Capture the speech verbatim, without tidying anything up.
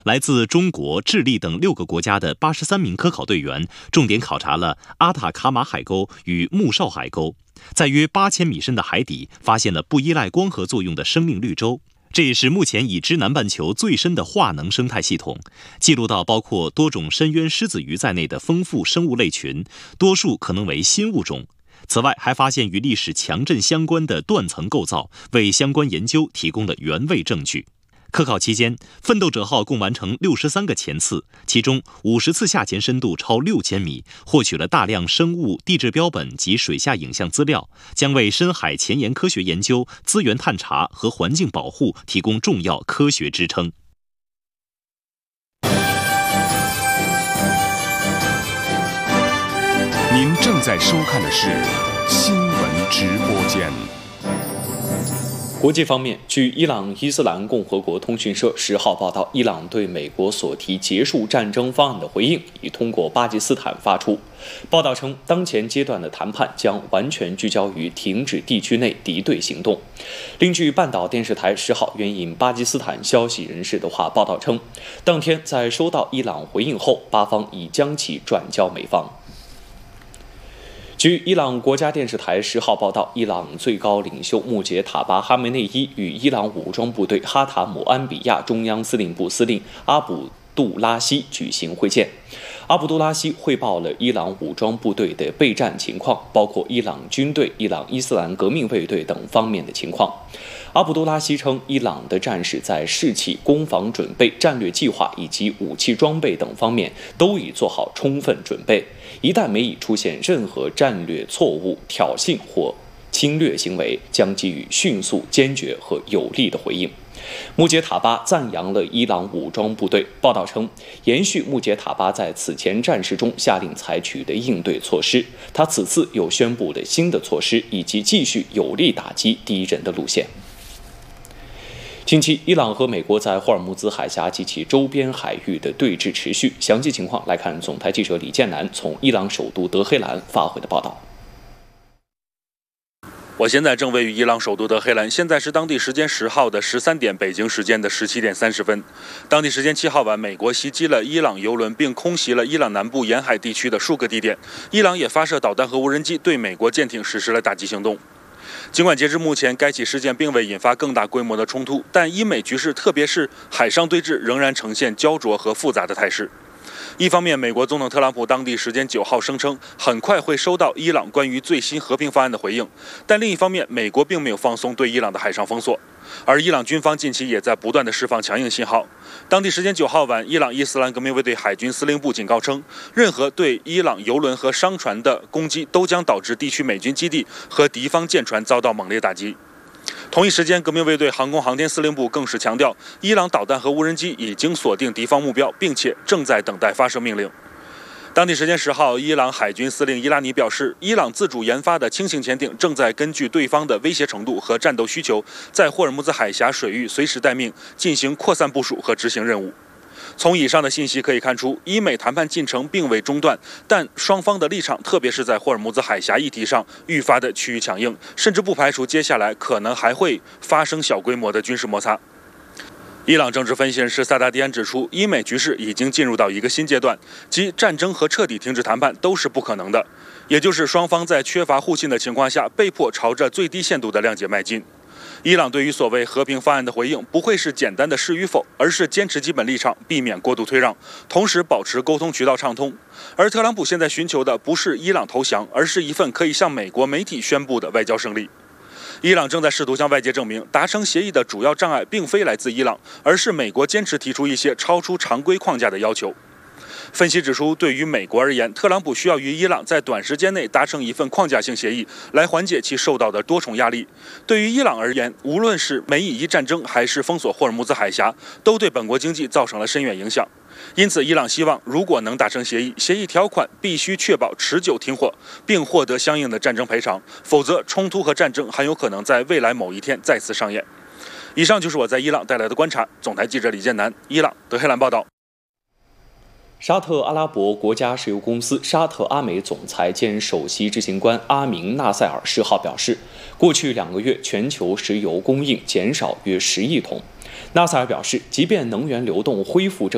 来自中国、智利等六个国家的八十三名科考队员，重点考察了阿塔卡马海沟与穆绍海沟，在约八千米深的海底发现了不依赖光合作用的生命绿洲。这也是目前已知南半球最深的化能生态系统，记录到包括多种深渊狮子鱼在内的丰富生物类群，多数可能为新物种。此外，还发现与历史强震相关的断层构造，为相关研究提供了原位证据。科考期间，奋斗者号共完成六十三个潜次，其中五十次下潜深度超六千米，获取了大量生物、地质标本及水下影像资料，将为深海前沿科学研究、资源探查和环境保护提供重要科学支撑。 您正在收看的是新闻直播间。 国际方面，据伊朗伊斯兰共和国通讯社十号报道，伊朗对美国所提结束战争方案的回应已通过巴基斯坦发出。报道称，当前阶段的谈判将完全聚焦于停止地区内敌对行动。另据半岛电视台十号援引巴基斯坦消息人士的话报道称，当天在收到伊朗回应后，巴方已将其转交美方。据伊朗国家电视台十号报道，伊朗最高领袖穆杰塔巴哈梅内伊与伊朗武装部队哈塔姆安比亚中央司令部司令阿卜杜拉希举行会见。阿卜杜拉希汇报了伊朗武装部队的备战情况，包括伊朗军队、伊朗伊斯兰革命卫队等方面的情况。阿卜杜拉希称，伊朗的战士在士气、攻防准备、战略计划以及武器装备等方面都已做好充分准备，一旦美以出现任何战略错误、挑衅或侵略行为，将给予迅速、坚决和有力的回应。穆杰塔巴赞扬了伊朗武装部队。报道称，延续穆杰塔巴在此前战事中下令采取的应对措施，他此次又宣布了新的措施，以及继续有力打击敌人的路线。近期，伊朗和美国在霍尔木兹海峡及其周边海域的对峙持续。详细情况来看，总台记者李建南从伊朗首都德黑兰发回的报道。 我现在正位于伊朗首都德黑兰，现在是当地时间十号的十三点，北京时间的十七点三十分。当地时间七号晚，美国袭击了伊朗油轮，并空袭了伊朗南部沿海地区的数个地点。伊朗也发射导弹和无人机对美国舰艇实施了打击行动。尽管截至目前，该起事件并未引发更大规模的冲突，但伊美局势，特别是海上对峙，仍然呈现焦灼和复杂的态势。一方面，美国总统特朗普当地时间九号声称，很快会收到伊朗关于最新和平方案的回应，但另一方面，美国并没有放松对伊朗的海上封锁，而伊朗军方近期也在不断的释放强硬信号。当地时间九号晚，伊朗伊斯兰革命卫队海军司令部警告称，任何对伊朗油轮和商船的攻击都将导致地区美军基地和敌方舰船遭到猛烈打击。同一时间，革命卫队航空航天司令部更是强调，伊朗导弹和无人机已经锁定敌方目标，并且正在等待发射命令。当地时间十号，伊朗海军司令伊拉尼表示，伊朗自主研发的轻型潜艇正在根据对方的威胁程度和战斗需求，在霍尔木兹海峡水域随时待命，进行扩散部署和执行任务。从以上的信息可以看出，伊美谈判进程并未中断，但双方的立场，特别是在霍尔木兹海峡议题上愈发的趋于强硬，甚至不排除接下来可能还会发生小规模的军事摩擦。伊朗政治分析人士萨达迪安指出，伊美局势已经进入到一个新阶段，即战争和彻底停止谈判都是不可能的，也就是双方在缺乏互信的情况下，被迫朝着最低限度的谅解迈进。伊朗对于所谓和平方案的回应，不会是简单的是与否，而是坚持基本立场，避免过度退让，同时保持沟通渠道畅通。而特朗普现在寻求的不是伊朗投降，而是一份可以向美国媒体宣布的外交胜利。伊朗正在试图向外界证明，达成协议的主要障碍并非来自伊朗，而是美国坚持提出一些超出常规框架的要求。分析指出，对于美国而言，特朗普需要与伊朗在短时间内达成一份框架性协议，来缓解其受到的多重压力。对于伊朗而言，无论是美以伊战争，还是封锁霍尔木兹海峡，都对本国经济造成了深远影响。因此，伊朗希望，如果能达成协议，协议条款必须确保持久停火，并获得相应的战争赔偿，否则冲突和战争很有可能在未来某一天再次上演。以上就是我在伊朗带来的观察。总台记者李建南，伊朗德黑兰报道。 沙特阿拉伯国家石油公司沙特阿美总裁兼首席执行官阿明纳塞尔十号表示，过去两个月全球石油供应减少约十亿桶。纳塞尔表示，即便能源流动恢复正